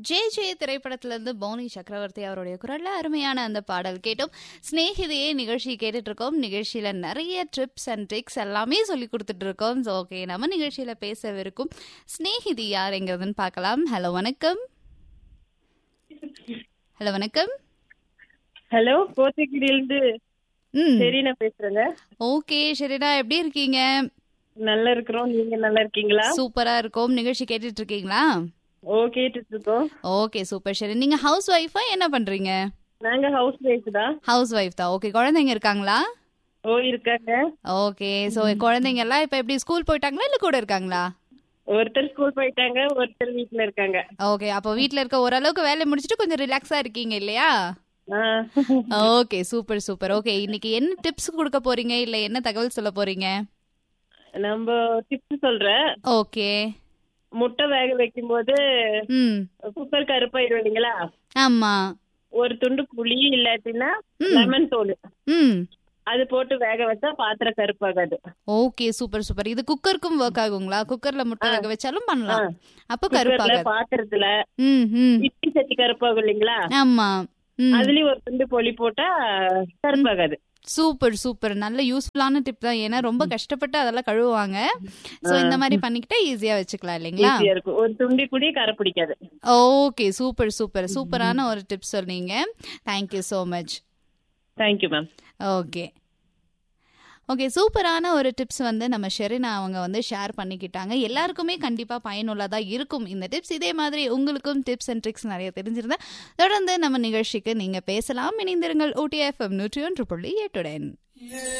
J J திரைப்படத்திலிருந்து போனி சக்கரவர்த்தி அவருடைய குரல்ல அருமையான அந்த பாடல் கேட்டோம். ஸ்நேகிதியே நிகழ்ச்சி கேட்டுட்டு இருக்கோம். நிகழ்ச்சியில நிறைய ட்ரிப்ஸ் அண்ட் ட்ரிக்ஸ் எல்லாமே சொல்லி கொடுத்துட்டு இருக்கோம். ஓகே, நம்ம நிகழ்ச்சியில பேசவிருக்கும் ஸ்நேகிதி யாருங்கிறதுன்னு பார்க்கலாம். ஹலோ வணக்கம். ஹலோ வணக்கம். ஹலோ, கோத்தகிரியிலிருந்து சரினா பேசுறேங்க. ஓகே ஷெரினா, எப்படி இருக்கீங்க? நல்லா இருக்கிறோம். நீங்க நல்லா இருக்கீங்களா? சூப்பரா இருக்கும். நிகழ்ச்சி கேட்டுட்டு இருக்கீங்களா? கேட்டுட்டு இருக்கோம். Okay super Sheri. நீங்க ஹவுஸ் ஒய்ஃபா, என்ன பண்றீங்க? நாங்க ஹவுஸ் ஒய்ஃப் தான். ஹவுஸ் ஒய்ஃப் தான். ஓகே, குழந்தைங்க இருக்காங்களா? இருக்காங்க. ஓகே, சோ குழந்தைங்க எல்லாம் இப்ப எப்படி ஸ்கூல் போயிட்டாங்களா இல்ல கூட இருக்காங்களா? ஒருத்தர் ஸ்கூல் போயிட்டாங்க, ஒருத்தர் வீட்ல இருக்காங்க. ஓகே, அப்போ வீட்ல இருக்க ஓரளவுக்கு வேலை முடிச்சிட்டு கொஞ்சம் ரிலாக்ஸா இருக்கீங்க இல்லையா? Okay super super. ஓகே, இன்னைக்கு என்ன டிப்ஸ் கொடுக்க போறீங்க, இல்ல என்ன தகவல் சொல்ல போறீங்க? நம்ம டிப்ஸ் சொல்றேன். ஓகே. முட்டை வேக வைக்கும் போது குக்கர் கருப்பாயிடும் இல்லைங்களா? ஆமா. ஒரு துண்டு புளி இல்லாட்டினா லெமன் தோல் அது போட்டு வேக வச்சா பாத்திரம் கருப்பாகாது. Okay super super. இது குக்கருக்கும் ஒர்க் ஆகுங்களா? குக்கர்ல முட்டை வேக வச்சாலும் பண்ணலாம், அப்ப கருப்பாகாது. பாத்திரத்துல இட்லி சட்டி கருப்பாகும் இல்லைங்களா? ஆமா. அதுலயும் ஒரு துண்டு பொலி போட்டா கருப்பாகாது. Super super. நல்ல யூஸ்ஃபுல்லான டிப் தான். ஏன்னா ரொம்ப கஷ்டப்பட்டு அதெல்லாம் கழுவுவாங்க. சோ இந்த மாதிரி பண்ணிக்கிட்டா ஈஸியா வச்சுக்கலாம் இல்லைங்களா? ஒரு துண்டி கூட கரை பிடிக்காது. Okay super super. சூப்பரான ஒரு டிப் சொன்னீங்க. Thank you so much. Thank you ma'am. Okay okay, சூப்பரான ஒரு டிப்ஸ் வந்து நம்ம ஷெரினா அவங்க வந்து ஷேர் பண்ணிக்கிட்டாங்க. எல்லாருக்குமே கண்டிப்பா பயனுள்ளதா இருக்கும் இந்த டிப்ஸ். இதே மாதிரி உங்களுக்கும் டிப்ஸ் அண்ட் ட்ரிக்ஸ் நிறைய தெரிஞ்சிருந்தா தொடர்ந்து நம்ம நிகழ்ச்சிக்கு நீங்க பேசலாம். இணைந்திருங்கள் OTFM 101.8.